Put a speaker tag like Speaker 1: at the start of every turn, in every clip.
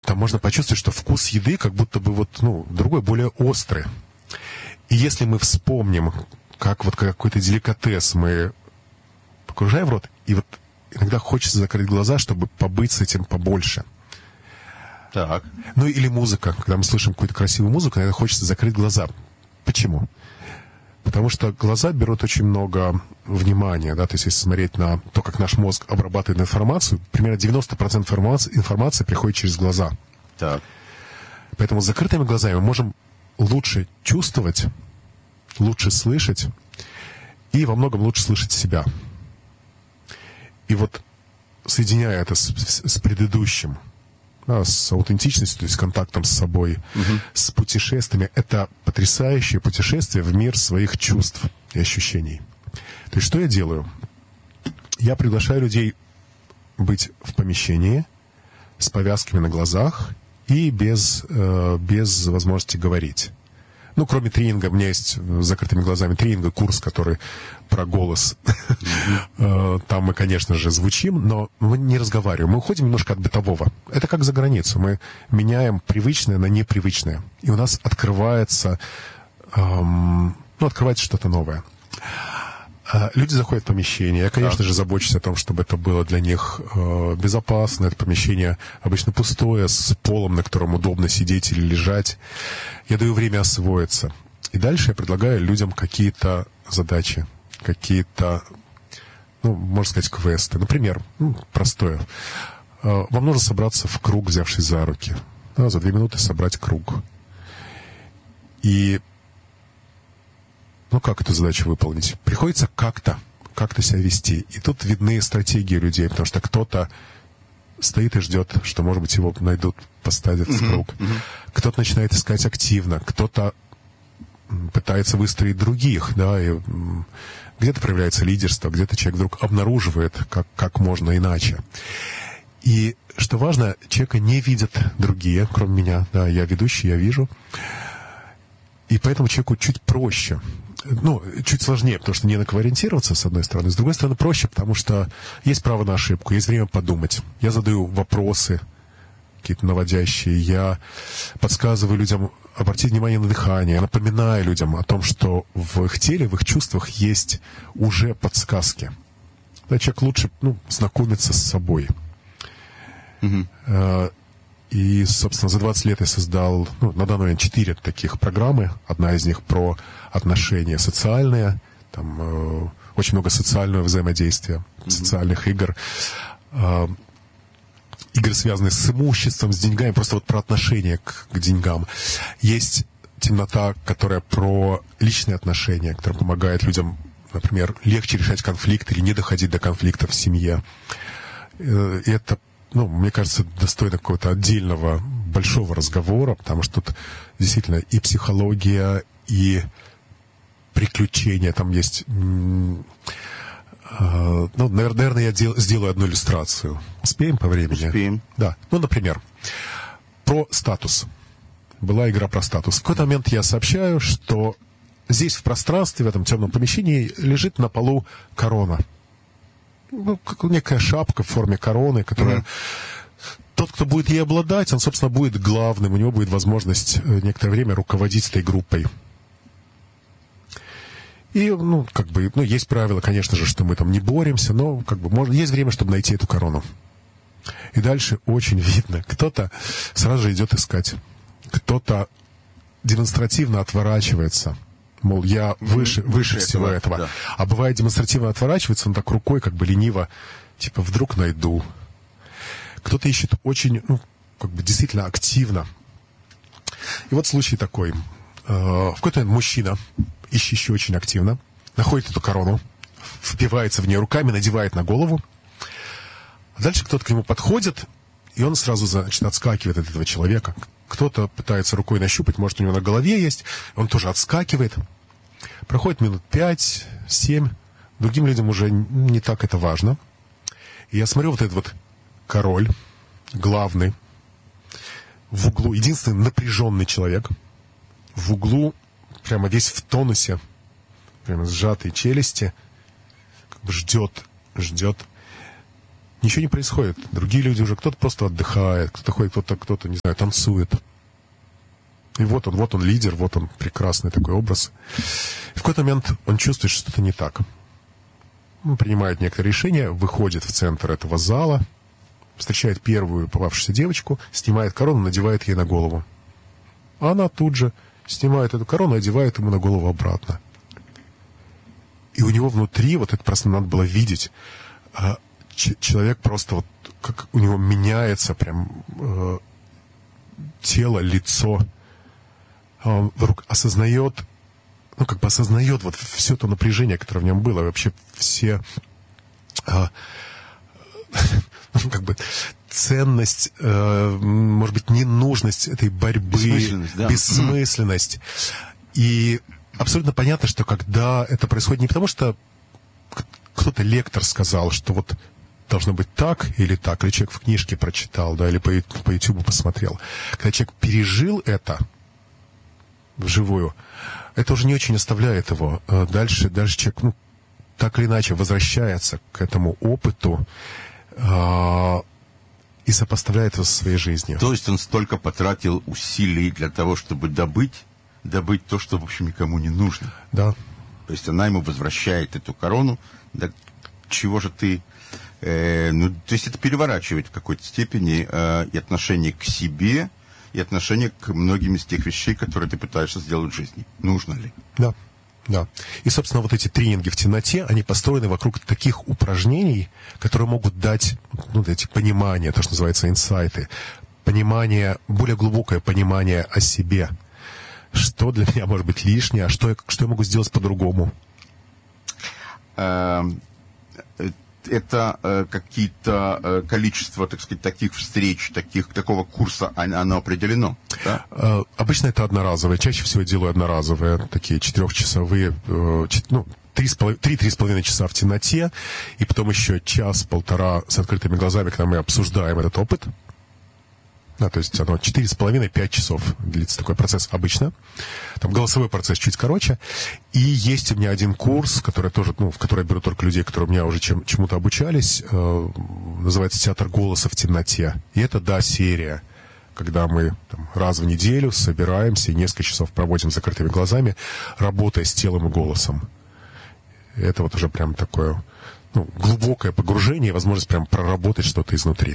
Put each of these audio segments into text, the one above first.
Speaker 1: там можно почувствовать, что вкус еды как будто бы вот, другой, более острый. И если мы вспомним, как вот какой-то деликатес мы погружаем в рот, и вот иногда хочется закрыть глаза, чтобы побыть с этим побольше.
Speaker 2: Так.
Speaker 1: Ну или музыка. Когда мы слышим какую-то красивую музыку, иногда хочется закрыть глаза. Почему? Потому что глаза берут очень много внимания, да, то есть если смотреть на то, как наш мозг обрабатывает информацию, примерно 90% информации приходит через глаза.
Speaker 2: Так.
Speaker 1: Поэтому с закрытыми глазами мы можем лучше чувствовать, лучше слышать и во многом лучше слышать себя. И вот соединяя это с предыдущим, да, с аутентичностью, то есть контактом с собой, с путешествиями, это потрясающее путешествие в мир своих чувств и ощущений. То есть что я делаю? Я приглашаю людей быть в помещении с повязками на глазах и без возможности говорить. Ну, кроме тренинга, у меня есть с закрытыми глазами тренинга, курс, который про голос. Там мы, конечно же, звучим, но мы не разговариваем. Мы уходим немножко от бытового. Это как за границу. Мы меняем привычное на непривычное. И у нас открывается что-то новое. Люди заходят в помещение. Я, конечно же, забочусь о том, чтобы это было для них безопасно. Это помещение обычно пустое, с полом, на котором удобно сидеть или лежать. Я даю время освоиться. И дальше я предлагаю людям какие-то задачи, какие-то, можно сказать, квесты. Например, простое. Вам нужно собраться в круг, взявшись за руки. Да, за 2 минуты собрать круг. И как эту задачу выполнить? Приходится как-то себя вести. И тут видны стратегии людей, потому что кто-то стоит и ждет, что, может быть, его найдут, посадят в круг. Кто-то начинает искать активно, кто-то пытается выстроить других, да, и где-то проявляется лидерство, где-то человек вдруг обнаруживает, как можно иначе. И, что важно, человека не видят другие, кроме меня. Да, я ведущий, я вижу. И поэтому человеку чуть проще. Чуть сложнее, потому что не на кого ориентироваться, с одной стороны. С другой стороны, проще, потому что есть право на ошибку, есть время подумать. Я задаю вопросы какие-то наводящие, я подсказываю людям обратить внимание на дыхание, я напоминаю людям о том, что в их теле, в их чувствах есть уже подсказки. Да, человек лучше знакомиться с собой. И, собственно, за 20 лет я создал, на данный момент 4 таких программы. Одна из них про отношения социальные, там очень много социального взаимодействия, социальных игр. Игры, связанные с имуществом, с деньгами, просто вот про отношение к деньгам. Есть темнота, которая про личные отношения, которая помогает людям, например, легче решать конфликты или не доходить до конфликта в семье. И это, мне кажется, достойно какого-то отдельного большого разговора, потому что тут действительно и психология, и приключения. Там есть... наверное, я сделаю одну иллюстрацию. Успеем по времени?
Speaker 2: Успеем.
Speaker 1: Да. Например, про статус. Была игра про статус. В какой-то момент я сообщаю, что здесь в пространстве, в этом темном помещении, лежит на полу корона. Некая шапка в форме короны, которая... Тот, кто будет ей обладать, он, собственно, будет главным. У него будет возможность некоторое время руководить этой группой. И, есть правило, конечно же, что мы там не боремся, но, есть время, чтобы найти эту корону. И дальше очень видно. Кто-то сразу же идет искать. Кто-то демонстративно отворачивается. Мол, я выше всего этого. Да. А бывает, демонстративно отворачивается, он так рукой, лениво, вдруг найду. Кто-то ищет очень, действительно активно. И вот случай такой. В какой-то момент мужчина, ищущий очень активно, находит эту корону, впивается в нее руками, надевает на голову. А дальше кто-то к нему подходит, и он сразу, отскакивает от этого человека. Кто-то пытается рукой нащупать, может, у него на голове есть, он тоже отскакивает. Проходит минут 5-7, другим людям уже не так это важно. И я смотрю, вот этот король, главный, в углу, единственный напряженный человек, в углу, прямо весь в тонусе, прямо сжатые челюсти, ждет. Ничего не происходит. Другие люди уже, кто-то просто отдыхает, кто-то ходит, кто-то, не знаю, танцует. И вот он лидер, вот он прекрасный такой образ. И в какой-то момент он чувствует, что что-то не так. Он принимает некоторые решения, выходит в центр этого зала, встречает первую попавшуюся девочку, снимает корону, надевает ей на голову. А она тут же снимает эту корону и одевает ему на голову обратно. И у него внутри, вот это просто надо было видеть, человек просто вот, как у него меняется прям тело, лицо. Он вдруг осознает, осознает вот все то напряжение, которое в нем было, вообще все, ценность, может быть, ненужность этой борьбы, бессмысленность. И абсолютно понятно, что когда это происходит не потому, что кто-то лектор сказал, что вот должно быть так, или человек в книжке прочитал, да, или по YouTube посмотрел. Когда человек пережил это вживую, это уже не очень оставляет его. Дальше человек, так или иначе, возвращается к этому опыту и сопоставляет его со своей жизнью.
Speaker 2: То есть он столько потратил усилий для того, чтобы добыть то, что, в общем, никому не нужно.
Speaker 1: Да.
Speaker 2: То есть она ему возвращает эту корону. Да чего же ты... то есть это переворачивает в какой-то степени и отношение к себе, и отношение к многим из тех вещей, которые ты пытаешься сделать в жизни. Нужно ли?
Speaker 1: Да. Да. И, собственно, вот эти тренинги в темноте, они построены вокруг таких упражнений, которые могут дать, эти понимания, то, что называется инсайты, понимание, более глубокое понимание о себе. Что для меня может быть лишнее, а что я могу сделать по-другому?
Speaker 2: Это какие-то количество, так сказать, таких встреч, такого курса, оно определено? Да?
Speaker 1: Обычно это одноразовые. Чаще всего я делаю одноразовые, такие 4-часовые, 3-3,5 часа в темноте, и потом еще 1-1,5 с открытыми глазами, когда мы обсуждаем этот опыт. Да, то есть оно 4,5-5 часов длится такой процесс обычно. Там голосовой процесс чуть короче. И есть у меня один курс, который тоже, в который я беру только людей, которые у меня уже чему-то обучались. Называется «Театр голоса в темноте». И это, серия, когда мы раз в неделю собираемся и несколько часов проводим с закрытыми глазами, работая с телом и голосом. И это вот уже прям такое глубокое погружение и возможность прям проработать что-то изнутри.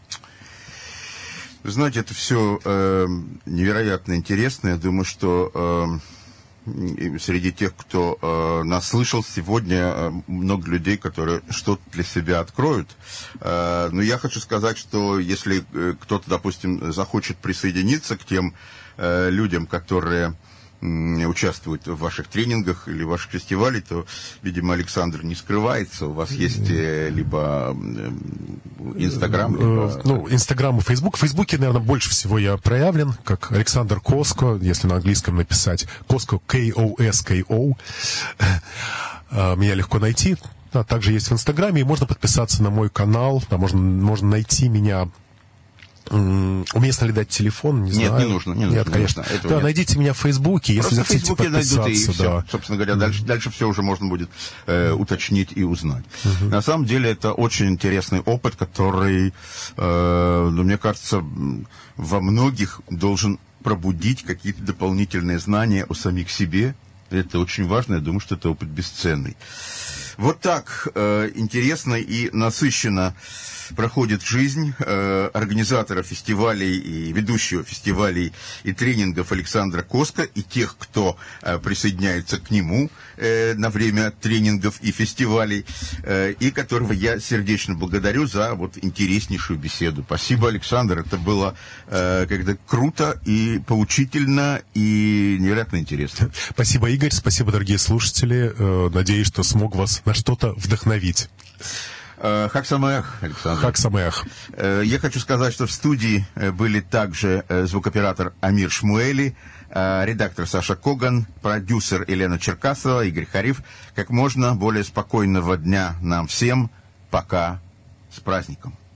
Speaker 2: Вы знаете, это все невероятно интересно. Я думаю, что среди тех, кто нас слышал сегодня, много людей, которые что-то для себя откроют. Но я хочу сказать, что если кто-то, допустим, захочет присоединиться к тем людям, которые участвуют в ваших тренингах или ваших фестивалях, то, видимо, Александр не скрывается. У вас есть либо Инстаграм, либо...
Speaker 1: Инстаграм и Фейсбук. В Фейсбуке, наверное, больше всего я проявлен, как Александр Коско, если на английском написать. Коско, K-O-S-K-O. Меня легко найти. Да, также есть в Инстаграме, и можно подписаться на мой канал. Да, можно найти меня... Уместно ли дать телефон? Не знаю.
Speaker 2: Нет, не нужно.
Speaker 1: Нет, конечно.
Speaker 2: Да,
Speaker 1: найдите меня в Фейсбуке, если
Speaker 2: просто
Speaker 1: захотите подписаться.
Speaker 2: Найдут, и все. Собственно говоря, дальше все уже можно будет уточнить и узнать. На самом деле, это очень интересный опыт, который, мне кажется, во многих должен пробудить какие-то дополнительные знания о самих себе. Это очень важно, я думаю, что это опыт бесценный. Вот так интересно и насыщенно проходит жизнь организатора фестивалей и ведущего фестивалей и тренингов Александра Коско и тех, кто присоединяется к нему на время тренингов и фестивалей, и которого я сердечно благодарю за интереснейшую беседу. Спасибо, Александр, это было когда круто и поучительно и невероятно интересно.
Speaker 1: Спасибо, Игорь, спасибо, дорогие слушатели. Надеюсь, что смог вас на что-то вдохновить.
Speaker 2: Хаг Самеах, Александр.
Speaker 1: Хаг Самеах.
Speaker 2: Я хочу сказать, что в студии были также звукооператор Амир Шмуэли, редактор Саша Коган, продюсер Елена Черкасова, Игорь Хариф. Как можно более спокойного дня нам всем. Пока. С праздником.